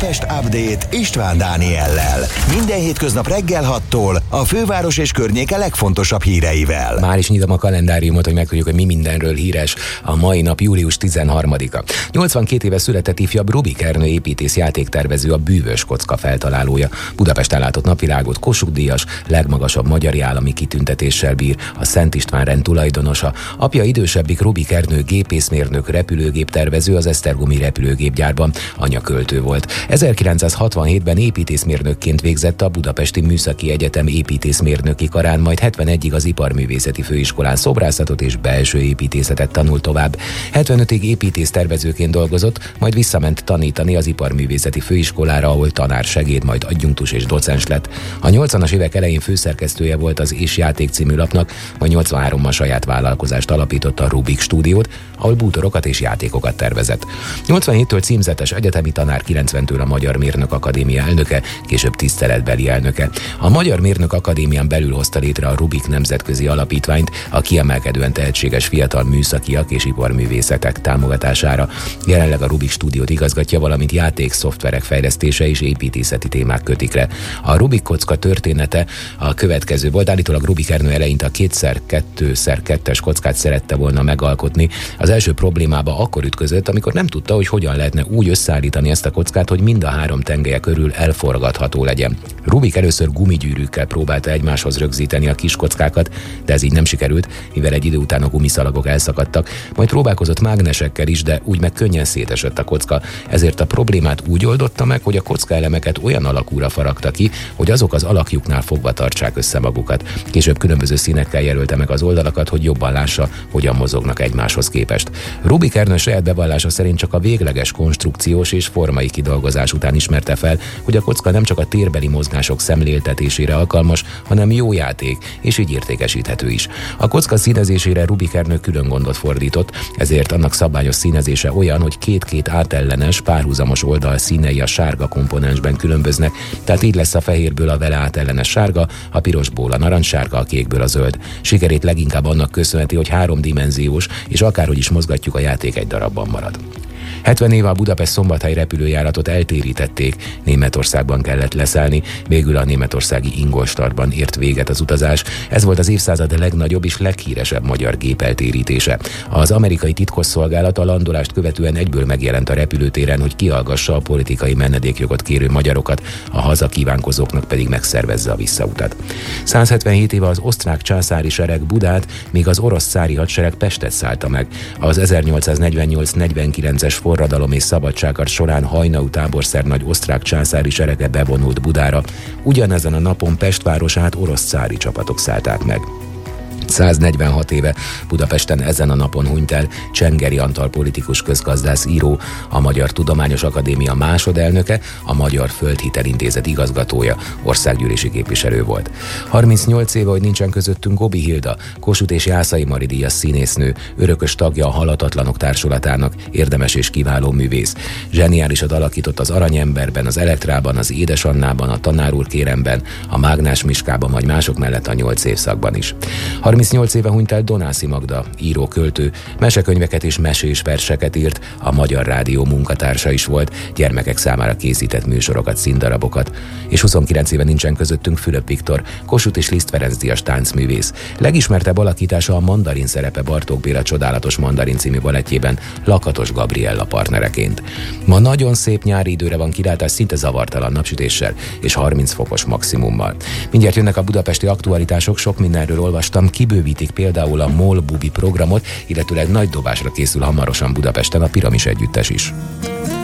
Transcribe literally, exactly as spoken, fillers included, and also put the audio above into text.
Budapest Update István Dániellel. Minden hétköznap reggel hattól a főváros és környéke legfontosabb híreivel. Már is nyitom a kalendáriumot, hogy megtudjuk, hogy mi mindenről híres a mai nap, július tizenharmadika. nyolcvankét éve született ifjabb Rubik Ernő építész játéktervező, a bűvös kocka feltalálója. Budapesten látott napvilágot, Kossuth-díjas, legmagasabb magyari állami kitüntetéssel bír, a Szent István rend tulajdonosa. Apja idősebbik Rubik Ernő gépészmérnök, repülőgéptervező az Esztergomi repülőgépgyárban, anya költő volt. ezerkilencszázhatvanhétben építészmérnökként végzett a Budapesti Műszaki Egyetem építészmérnöki karán, majd hetvenegyig az Iparművészeti Főiskolán szobrászatot és belső építészetet tanult tovább. hetvenötig építésztervezőként dolgozott, majd visszament tanítani az Iparművészeti Főiskolára, ahol tanársegéd, majd adjunktus és docens lett. A nyolcvanas évek elején főszerkesztője volt az És Játék című lapnak, majd nyolcvanháromban saját vállalkozást alapított, a Rubik Stúdiót, ahol bútorokat és játékokat tervezett. nyolcvanhéttől címzetes egyetemi tanár, kilencventől a Magyar Mérnök Akadémia elnöke, később tiszteletbeli elnöke. A Magyar Mérnök Akadémián belül hozta létre a Rubik Nemzetközi Alapítványt a kiemelkedően tehetséges fiatal műszakiak és iparművészetek támogatására. Jelenleg a Rubik Stúdiót igazgatja, valamint játék, szoftverek fejlesztése és építészeti témák kötik le. A Rubik kocka története a következő volt. Állítólag Rubik Ernő eleinte a kétszer kettőszer kettes kockát szerette volna megalkotni. Az első problémába akkor ütközött, amikor nem tudta, hogy hogyan lehetne úgy összeállítani ezt a kockát, hogy mind a három tengelye körül elforgatható legyen. Rubik először gumigyűrűkkel próbálta egymáshoz rögzíteni a kis kockákat, de ez így nem sikerült, mivel egy idő után a gumiszalagok elszakadtak, majd próbálkozott mágnesekkel is, de úgy meg könnyen szétesett a kocka, ezért a problémát úgy oldotta meg, hogy a kockaelemeket olyan alakúra faragta ki, hogy azok az alakjuknál fogva tartsák össze magukat. Később különböző színekkel jelölte meg az oldalakat, hogy jobban lássa, hogyan mozognak egymáshoz képest. Rubik Ernő saját bevallása szerint csak a végleges konstrukciós és formai kidolgozás után ismerte fel, hogy a kocka nem csak a térbeli mozgások szemléltetésére alkalmas, hanem jó játék, és így értékesíthető is. A kocka színezésére Rubik Ernő külön gondot fordított, ezért annak szabályos színezése olyan, hogy két-két átellenes, párhuzamos oldal színei a sárga komponensben különböznek, tehát így lesz a fehérből a vele átellenes sárga, a pirosból a narancssárga, a kékből a zöld. Sikerét leginkább annak köszönheti, hogy háromdimenziós, és akárhogy is mozgatjuk, a játék egy darabban marad. hetven éve a Budapest-Szombathely repülőjáratot eltérítették, Németországban kellett leszállni, végül a németországi Ingolstadtban ért véget az utazás. Ez volt az évszázad legnagyobb és leghíresebb magyar gép eltérítése. Az amerikai titkosszolgálat a landolást követően egyből megjelent a repülőtéren, hogy kihallgassa a politikai menedékjogot kérő magyarokat, a hazakívánkozóknak pedig megszervezze a visszautat. százhetvenhét éve az osztrák császári sereg Budát, míg az orosz cári hadsereg Pestet szállta meg. Az ezernyolcszáznegyvennyolc negyvenkilences forradalom és szabadságharc során Haynau táborszernagy osztrák császári serege bevonult Budára. Ugyanezen a napon Pest városát orosz cári csapatok szállták meg. száznegyvenhat éve Budapesten ezen a napon hunyt el Csengeri Antal politikus, közgazdász, író, a Magyar Tudományos Akadémia másodelnöke, a Magyar Földhitelintézet igazgatója, országgyűlési képviselő volt. harmincnyolc éve, hogy nincsen közöttünk, Gobi Hilda, Kossuth és Jászai Mari díjas színésznő, örökös tagja a Halatatlanok Társulatának, érdemes és kiváló művész. Zseniálisat alakított az Aranyemberben, az Elektrában, az Édes Annában, a Tanár úr kéremben, a Mágnás Miskában, vagy mások mellett a Nyolc évszakban is. harmincnyolc éve hunyt el Donászi Magda, író, költő, mesekönyveket és mesés verseket írt, a Magyar Rádió munkatársa is volt, gyermekek számára készített műsorokat, színdarabokat. És huszonkilenc éve nincsen közöttünk Fülöp Viktor, Kossuth és Liszt Ferenc díjas táncművész. Legismertebb alakítása a Mandarin szerepe Bartók Béla Csodálatos Mandarin című balettjében Lakatos Gabriella partnereként. Ma nagyon szép nyári időre van kilátás, szinte zavartalan napsütéssel és harminc fokos maximummal. Mindjárt jönnek a budapesti aktualitások, sok mindenről olvastam, kibővítik például a MOL Bubi programot, illetőleg nagy dobásra készül hamarosan Budapesten a Piramis együttes is.